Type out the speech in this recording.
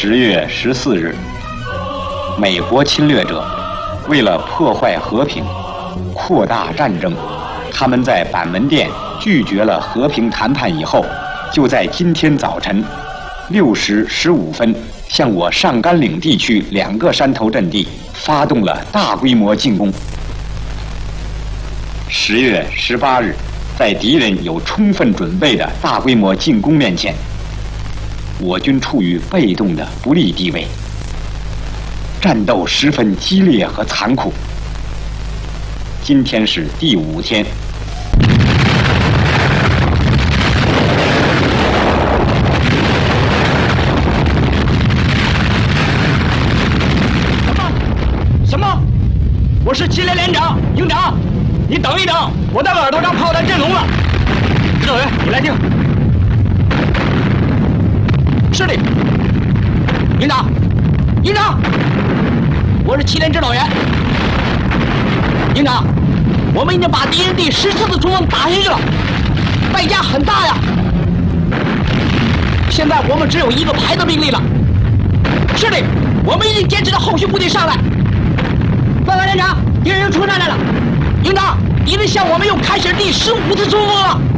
10月14日，美国侵略者为了破坏和平、扩大战争，他们在板门店拒绝了和平谈判以后，就在今天早晨6时15分向我上甘岭地区2个山头阵地发动了大规模进攻。10月18日，在敌人有充分准备的大规模进攻面前，我军处于被动的不利地位，战斗十分激烈和残酷。今天是第5天。 什么？我是7连连长营长，你等一等，我的耳朵上炮弹震聋了。指导员，你来听。是的，营长，营长，我是7连指导员。营长，我们已经把敌人第14次冲锋打下去了，代价很大呀。现在我们只有1个排的兵力了。是的，我们已经坚持着后续部队上来。报告连长，敌人又冲上来了。营长，敌人向我们又开始第15次冲锋了。